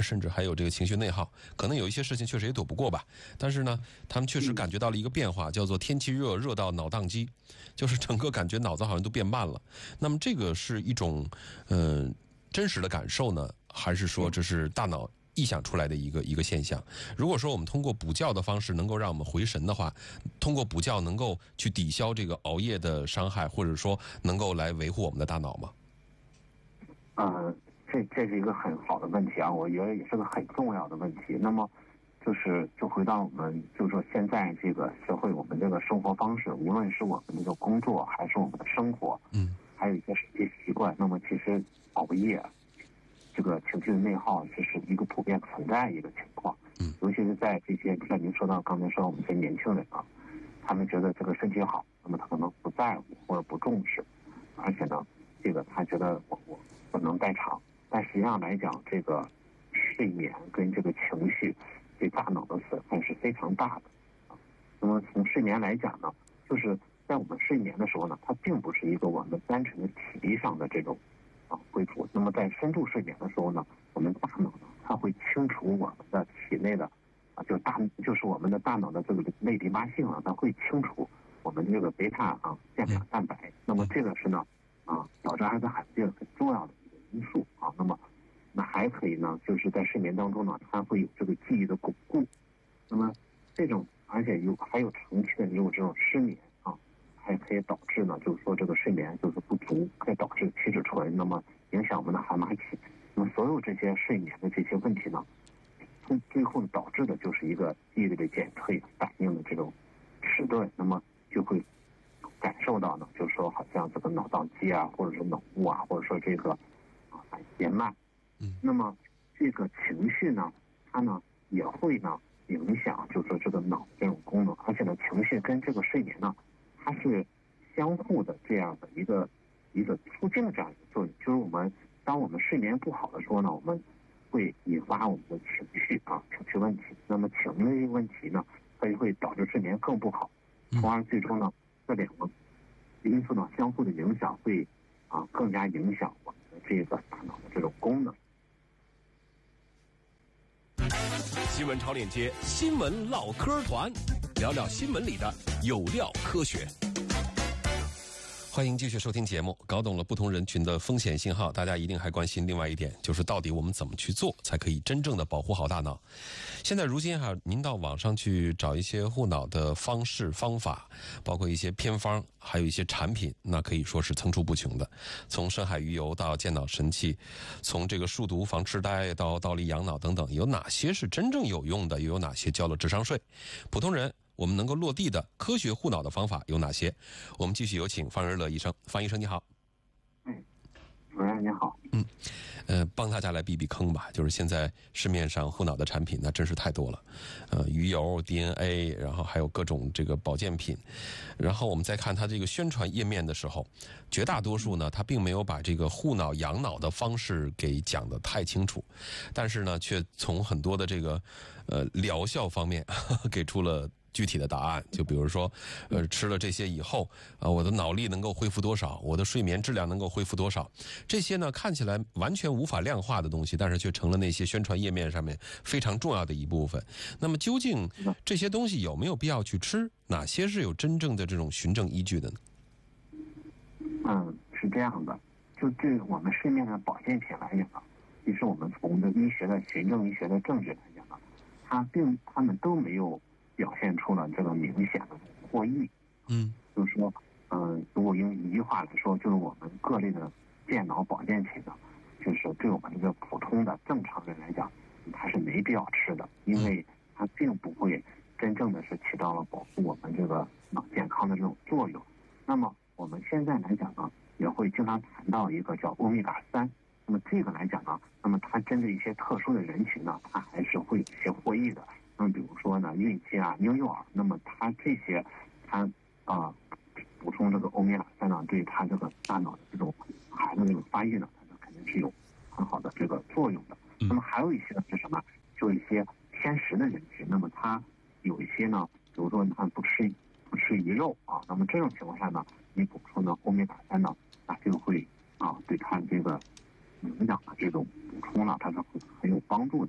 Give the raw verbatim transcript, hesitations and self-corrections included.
甚至还有这个情绪内耗，可能有一些事情确实也躲不过吧。但是呢，他们确实感觉到了一个变化，叫做天气热，热到脑宕机，就是整个感觉脑子好像都变慢了。那么这个是一种嗯、呃、真实的感受呢，还是说这是大脑臆想出来的一个一个现象？如果说我们通过补觉的方式能够让我们回神的话，通过补觉能够去抵消这个熬夜的伤害，或者说能够来维护我们的大脑吗？ 呃，这这是一个很好的问题啊，我觉得也是个很重要的问题。那么，就是就回到我们，就是说现在这个社会，我们这个生活方式，无论是我们这个工作，还是我们的生活， 嗯， 还有一些一些习惯，那么其实熬夜，这个情绪的内耗，这是一个普遍存在的一个情况。 嗯， 尤其是在这些，像您说到刚才说到我们这些年轻人啊，他们觉得这个身体好，那么他可能不在乎或者不重视，而且呢，这个他觉得我我不能代偿。但实际上来讲，这个睡眠跟这个情绪对大脑的损害是非常大的。那么从睡眠来讲呢，就是在我们睡眠的时候呢，它并不是一个我们单纯的体力上的这种啊恢复。那么在深度睡眠的时候呢，我们大脑呢，它会清除我们的体内的啊，就大就是我们的大脑的这个内淋巴性啊，它会清除我们这个贝塔啊腺卡蛋白。那么这个是呢啊导致阿兹海默症很重要的一个因素啊。那么那还可以呢，就是在睡眠当中呢，它会有这个记忆的巩固。那么这种而且有还有长期的有这种失眠啊，还可以导致呢，就是说这个睡眠就是不足，可以导致皮质醇，那么影响我们的海马体。那么所有这些睡眠的这些问题呢，从最后导致的就是一个记忆力的减退，反应的这种迟钝，那么就会感受到呢，就是说好像这个脑宕机啊，或者是脑雾啊，或者说这个啊变慢。 嗯， 那么这个情绪呢，它呢也会呢影响，就是说这个脑这种功能，而且呢，情绪跟这个睡眠呢，它是相互的这样的一个一个促进的这样一个作用。就是我们当我们睡眠不好的时候呢，我们会引发我们的情绪啊情绪问题。那么情绪问题呢，它就会导致睡眠更不好，从而最终呢，这两个因素呢相互的影响，会啊更加影响我们的这个大脑的这种功能。 新闻超链接，新闻唠嗑团，聊聊新闻里的有料科学。 欢迎继续收听节目。搞懂了不同人群的风险信号，大家一定还关心另外一点，就是到底我们怎么去做才可以真正的保护好大脑。现在如今哈，您到网上去找一些护脑的方式方法，包括一些偏方，还有一些产品，那可以说是层出不穷的。从深海鱼油到健脑神器，从这个数独防痴呆到倒立养脑等等，有哪些是真正有用的，又有哪些交了智商税？普通人我们能够落地的科学护脑的方法有哪些？我们继续有请方日乐医生。方医生你好。 嗯，主任你好。 嗯，呃，帮大家来避避坑吧。就是现在市面上护脑的产品那真是太多了，呃，鱼油、D N A， 然后还有各种这个保健品。然后我们再看它这个宣传页面的时候，绝大多数呢，它并没有把这个护脑养脑的方式给讲得太清楚，但是呢，却从很多的这个呃疗效方面呵呵给出了具体的答案。就比如说呃吃了这些以后啊、呃，我的脑力能够恢复多少，我的睡眠质量能够恢复多少，这些呢看起来完全无法量化的东西，但是却成了那些宣传页面上面非常重要的一部分。那么究竟这些东西有没有必要去吃？哪些是有真正的这种循证依据的呢？ 嗯，是这样的，就对我们市面上保健品来讲啊，其实我们从这医学的循证医学的证据来讲啊，它并他们都没有表现出了这个明显的获益。 嗯， 就是说，嗯、呃，如果用一句话来说，就是我们各类的健脑保健品呢，就是对我们这个普通的正常人来讲，它是没必要吃的，因为它并不会真正的是起到了保护我们这个脑健康的这种作用。那么我们现在来讲呢，也会经常谈到一个叫欧米伽三。那么这个来讲呢，那么它针对一些特殊的人群呢，它还是会有一些获益的。那么比如说呢，孕期啊、婴幼儿，那么它这些，它啊、呃、补充这个欧米伽三呢，对它这个大脑的这种孩子这种发育呢，它肯定是有很好的这个作用的。那么还有一些呢是什么？就一些偏食的人群，那么它有一些呢，比如说你看不吃不吃鱼肉啊，那么这种情况下呢，你补充的欧米伽三呢，那就会啊对它这个营养的这种补充呢，它是很很有帮助的。